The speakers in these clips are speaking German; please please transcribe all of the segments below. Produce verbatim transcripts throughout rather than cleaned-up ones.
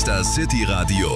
ist das City-Radio,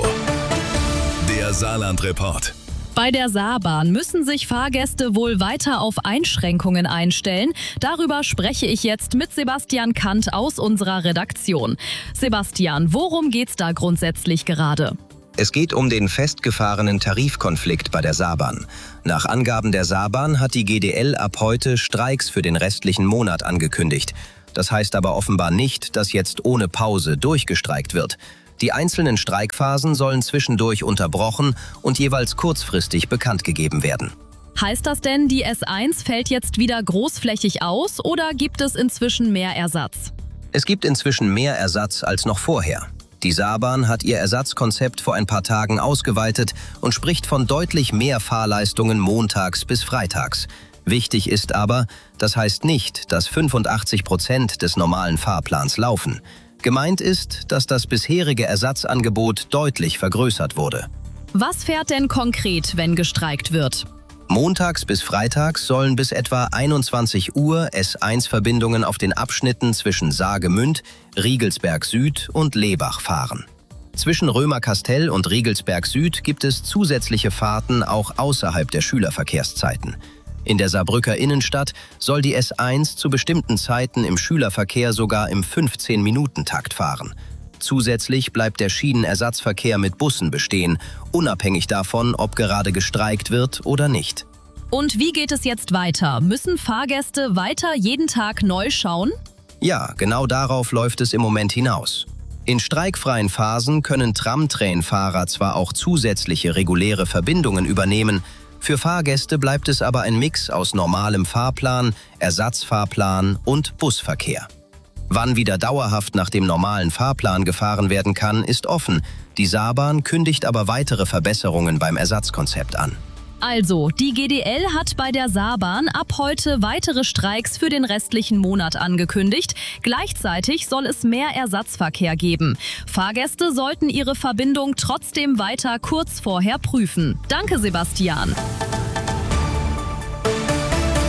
der Saarland-Report. Bei der Saarbahn müssen sich Fahrgäste wohl weiter auf Einschränkungen einstellen. Darüber spreche ich jetzt mit Sebastian Kant aus unserer Redaktion. Sebastian, worum geht's da grundsätzlich gerade? Es geht um den festgefahrenen Tarifkonflikt bei der Saarbahn. Nach Angaben der Saarbahn hat die G D L ab heute Streiks für den restlichen Monat angekündigt. Das heißt aber offenbar nicht, dass jetzt ohne Pause durchgestreikt wird. Die einzelnen Streikphasen sollen zwischendurch unterbrochen und jeweils kurzfristig bekannt gegeben werden. Heißt das denn, die S eins fällt jetzt wieder großflächig aus oder gibt es inzwischen mehr Ersatz? Es gibt inzwischen mehr Ersatz als noch vorher. Die Saarbahn hat ihr Ersatzkonzept vor ein paar Tagen ausgeweitet und spricht von deutlich mehr Fahrleistungen montags bis freitags. Wichtig ist aber, das heißt nicht, dass fünfundachtzig Prozent des normalen Fahrplans laufen. Gemeint ist, dass das bisherige Ersatzangebot deutlich vergrößert wurde. Was fährt denn konkret, wenn gestreikt wird? Montags bis freitags sollen bis etwa einundzwanzig Uhr S eins Verbindungen auf den Abschnitten zwischen Saargemünd, Riegelsberg Süd und Lebach fahren. Zwischen Römerkastell und Riegelsberg Süd gibt es zusätzliche Fahrten auch außerhalb der Schülerverkehrszeiten. In der Saarbrücker Innenstadt soll die S eins zu bestimmten Zeiten im Schülerverkehr sogar im fünfzehn-Minuten-Takt fahren. Zusätzlich bleibt der Schienenersatzverkehr mit Bussen bestehen, unabhängig davon, ob gerade gestreikt wird oder nicht. Und wie geht es jetzt weiter? Müssen Fahrgäste weiter jeden Tag neu schauen? Ja, genau darauf läuft es im Moment hinaus. In streikfreien Phasen können Tram-Train-Fahrer zwar auch zusätzliche reguläre Verbindungen übernehmen, für Fahrgäste bleibt es aber ein Mix aus normalem Fahrplan, Ersatzfahrplan und Busverkehr. Wann wieder dauerhaft nach dem normalen Fahrplan gefahren werden kann, ist offen. Die Saarbahn kündigt aber weitere Verbesserungen beim Ersatzkonzept an. Also, die G D L hat bei der Saarbahn ab heute weitere Streiks für den restlichen Monat angekündigt. Gleichzeitig soll es mehr Ersatzverkehr geben. Fahrgäste sollten ihre Verbindung trotzdem weiter kurz vorher prüfen. Danke, Sebastian.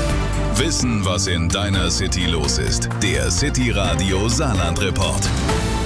Wissen, was in deiner City los ist. Der City-Radio Saarland-Report.